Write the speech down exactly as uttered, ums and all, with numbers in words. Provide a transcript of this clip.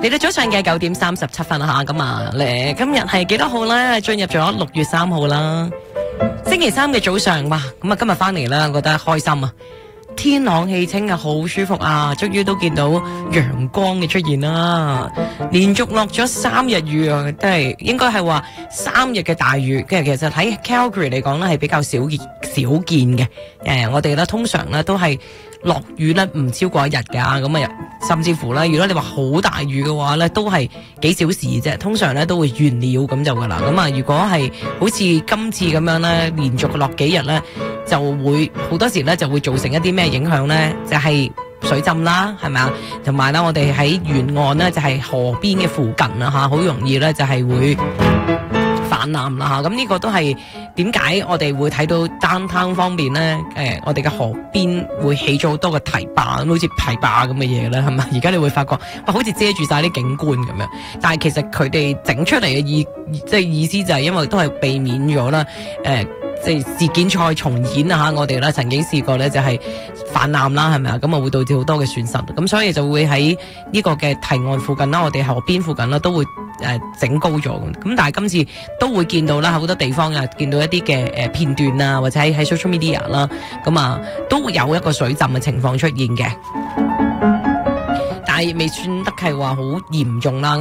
嚟到早上嘅九點三十七分吓，咁啊，咧今日係幾多號咧？進入咗六月三號啦，星期三嘅早上，哇！咁啊，今日翻嚟啦，我覺得開心啊！天朗氣清啊，好舒服啊！終於都見到陽光嘅出現啦，連續落咗三日雨啊，都係應該係話三日嘅大雨。其實其實喺 Calgary 嚟講咧，係比較少見少見嘅。誒，我哋咧通常咧都係落雨咧唔超過一日㗎，咁啊，甚至乎咧，如果你話好大雨嘅話咧，都係幾小時啫。通常咧都會完了咁就噶啦。咁啊，如果係好似今次咁樣咧，連續落幾日咧，就會好多時咧就會造成一啲咩影響咧？就係水浸啦，係咪啊？同埋咧，我哋喺沿岸咧就係河邊嘅附近啊，吓，好容易咧就係會泛濫啦，吓。咁呢個都係點解我哋會睇到 downtown 方面咧？誒，我哋嘅河邊會起咗好多嘅堤壩，好似堤壩咁嘅嘢咧，係咪？而家你會發覺，哇，好似遮住晒啲景觀咁樣。但係其實佢哋整出嚟嘅意，即係意思就係因為都係避免咗啦，誒、呃。即係事件再重演啊！嚇，我哋咧曾經試過咧就係泛濫啦，係咪啊？咁啊會導致好多嘅損失，咁所以就會喺呢個嘅堤岸附近啦，我哋河邊附近啦都會誒整高咗咁。咁但係今次都會見到啦，好多地方啊見到一啲嘅誒片段啊，或者喺喺 social media 啦，咁啊都會有一個水浸嘅情況出現嘅，但係未算得係話好嚴重啦。